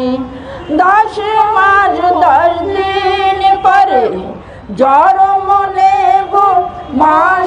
10 মাস 10 দিন পরে জ্বর মনে গো মা